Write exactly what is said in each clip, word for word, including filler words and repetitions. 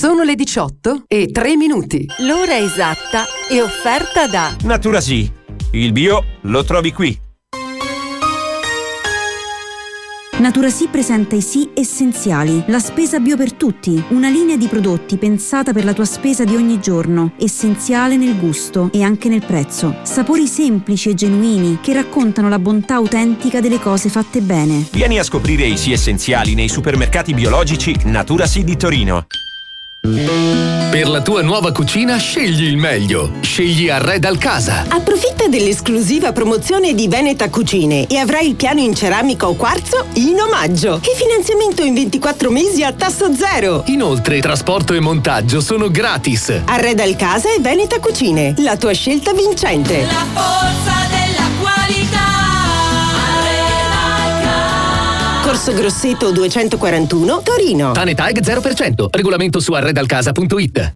Sono le diciotto e tre minuti. L'ora esatta è offerta da Naturasì. Il bio lo trovi qui. Naturasì presenta i Sì Essenziali, la spesa bio per tutti, una linea di prodotti pensata per la tua spesa di ogni giorno, essenziale nel gusto e anche nel prezzo. Sapori semplici e genuini che raccontano la bontà autentica delle cose fatte bene. Vieni a scoprire i Sì Essenziali nei supermercati biologici Naturasì di Torino. Per la tua nuova cucina scegli il meglio. Scegli Arredal Casa. Approfitta dell'esclusiva promozione di Veneta Cucine e avrai il piano in ceramica o quarzo in omaggio e finanziamento in ventiquattro mesi a tasso zero. Inoltre trasporto e montaggio sono gratis. Arredal Casa e Veneta Cucine, la tua scelta vincente. La forza della qualità. Corso Grosseto duecentoquarantuno, Torino. Tanetag zero per cento. Regolamento su arredalcasa punto it.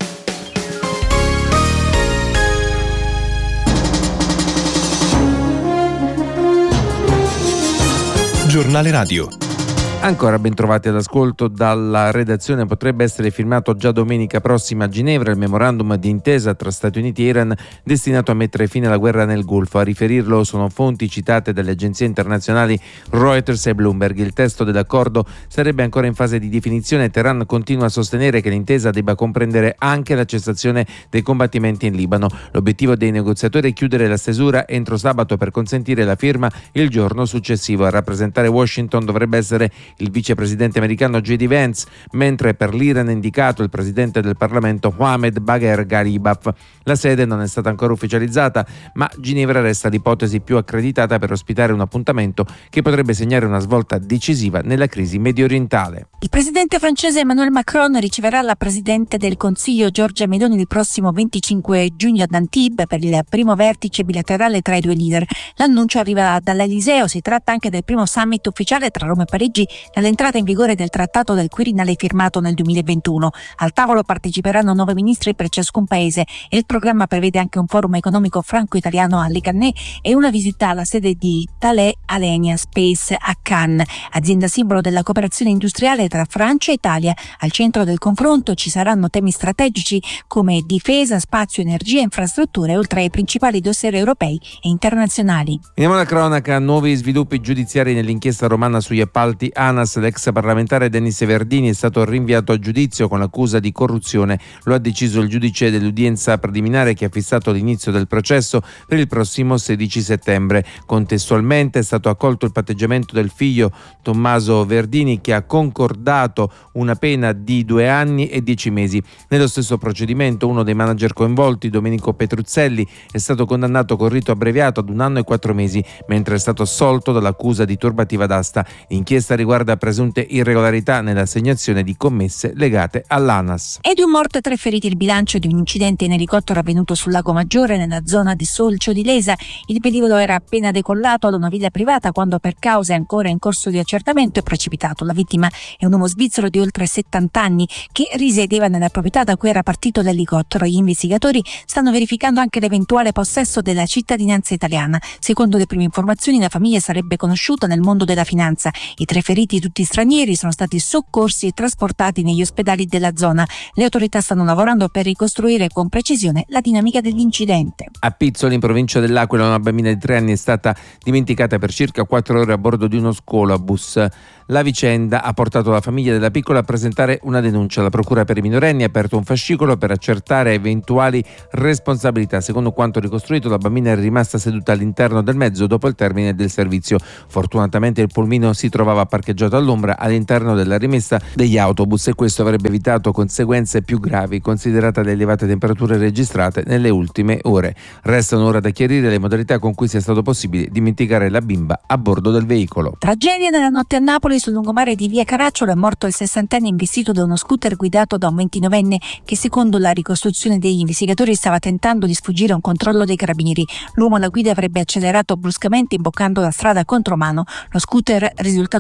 Giornale Radio. Ancora ben trovati all'ascolto dalla redazione. Potrebbe essere firmato già domenica prossima a Ginevra il memorandum di intesa tra Stati Uniti e Iran destinato a mettere fine alla guerra nel Golfo. A riferirlo sono fonti citate dalle agenzie internazionali Reuters e Bloomberg. Il testo dell'accordo sarebbe ancora in fase di definizione. Teheran continua a sostenere che l'intesa debba comprendere anche la cessazione dei combattimenti in Libano. L'obiettivo dei negoziatori è chiudere la stesura entro sabato per consentire la firma il giorno successivo. A rappresentare Washington dovrebbe essere il vicepresidente americano J D Vance, mentre per l'Iran è indicato il presidente del Parlamento Mohammad Bagher Ghalibaf. La sede non è stata ancora ufficializzata, ma Ginevra resta l'ipotesi più accreditata per ospitare un appuntamento che potrebbe segnare una svolta decisiva nella crisi mediorientale. Il presidente francese Emmanuel Macron riceverà la presidente del Consiglio Giorgia Meloni il prossimo venticinque giugno ad Antibes per il primo vertice bilaterale tra i due leader. L'annuncio arriva dall'Eliseo, si tratta anche del primo summit ufficiale tra Roma e Parigi dall'entrata in vigore del trattato del Quirinale firmato nel duemilaventuno. Al tavolo parteciperanno nove ministri per ciascun paese e il programma prevede anche un forum economico franco-italiano a Le Cannet e una visita alla sede di Thales Alenia Space a Cannes, azienda simbolo della cooperazione industriale tra Francia e Italia. Al centro del confronto ci saranno temi strategici come difesa, spazio, energia e infrastrutture, oltre ai principali dossier europei e internazionali. Veniamo alla cronaca. Nuovi sviluppi giudiziari nell'inchiesta romana sugli appalti ANAS. L'ex parlamentare Denis Verdini è stato rinviato a giudizio con l'accusa di corruzione. Lo ha deciso il giudice dell'udienza preliminare che ha fissato l'inizio del processo per il prossimo sedici settembre. Contestualmente è stato accolto il patteggiamento del figlio Tommaso Verdini, che ha concordato una pena di due anni e dieci mesi. Nello stesso procedimento uno dei manager coinvolti, Domenico Petruzzelli, è stato condannato con rito abbreviato ad un anno e quattro mesi, mentre è stato assolto dall'accusa di turbativa d'asta. L'inchiesta riguarda presunte irregolarità nell'assegnazione di commesse legate all'ANAS. E di un morto e tre feriti il bilancio di un incidente in elicottero avvenuto sul Lago Maggiore nella zona di Solcio di Lesa. Il velivolo era appena decollato da una villa privata quando, per cause ancora in corso di accertamento, è precipitato. La vittima è un uomo svizzero di oltre settanta anni che risiedeva nella proprietà da cui era partito l'elicottero. Gli investigatori stanno verificando anche l'eventuale possesso della cittadinanza italiana. Secondo le prime informazioni, la famiglia sarebbe conosciuta nel mondo della finanza. I tre feriti, tutti stranieri, sono stati soccorsi e trasportati negli ospedali della zona. Le autorità stanno lavorando per ricostruire con precisione la dinamica dell'incidente. A Pizzoli, in provincia dell'Aquila, una bambina di tre anni è stata dimenticata per circa quattro ore a bordo di uno scolabus. La vicenda ha portato la famiglia della piccola a presentare una denuncia. La procura per i minorenni ha aperto un fascicolo per accertare eventuali responsabilità. Secondo quanto ricostruito, la bambina è rimasta seduta all'interno del mezzo dopo il termine del servizio. Fortunatamente il pulmino si trovava parcheggiato all'ombra all'interno della rimessa degli autobus e questo avrebbe evitato conseguenze più gravi, considerate le elevate temperature registrate nelle ultime ore. Restano ora da chiarire le modalità con cui sia stato possibile dimenticare la bimba a bordo del veicolo. Tragedia nella notte a Napoli. Sul lungomare di via Caracciolo è morto il sessantenne investito da uno scooter guidato da un ventinovenne che, secondo la ricostruzione degli investigatori, stava tentando di sfuggire a un controllo dei carabinieri. L'uomo alla guida avrebbe accelerato bruscamente imboccando la strada contromano. Lo scooter, risultato privo di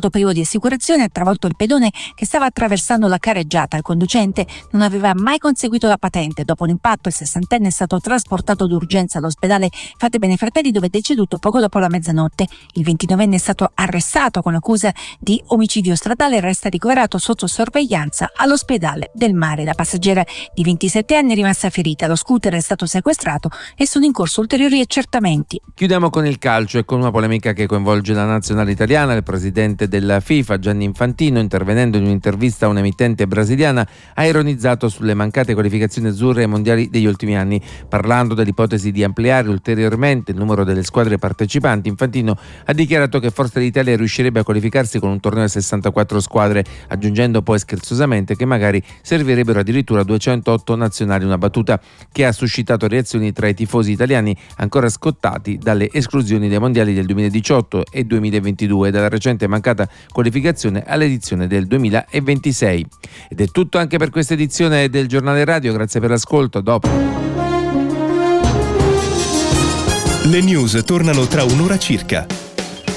assicurazioni ha travolto il pedone che stava attraversando la careggiata. Il conducente non aveva mai conseguito la patente. Dopo l'impatto il sessantenne è stato trasportato d'urgenza all'ospedale Fate Bene Fratelli, dove è deceduto poco dopo la mezzanotte. Il ventinovenne è stato arrestato con l'accusa di omicidio stradale e resta ricoverato sotto sorveglianza all'ospedale del Mare. La passeggera di ventisette anni è rimasta ferita, lo scooter è stato sequestrato e sono in corso ulteriori accertamenti. Chiudiamo con il calcio e con una polemica che coinvolge la nazionale italiana. Il presidente della FIFA, Gianni Infantino, intervenendo in un'intervista a un'emittente brasiliana, ha ironizzato sulle mancate qualificazioni azzurre ai mondiali degli ultimi anni. Parlando dell'ipotesi di ampliare ulteriormente il numero delle squadre partecipanti, Infantino ha dichiarato che forse l'Italia riuscirebbe a qualificarsi con un torneo a sessantaquattro squadre, aggiungendo poi scherzosamente che magari servirebbero addirittura duecentootto nazionali, una battuta che ha suscitato reazioni tra i tifosi italiani ancora scottati dalle esclusioni dei mondiali del duemiladiciotto e duemilaventidue e dalla recente mancata qualificazione all'edizione del duemilaventisei. Ed è tutto anche per questa edizione del Giornale Radio, grazie per l'ascolto, dopo. Le news tornano tra un'ora circa.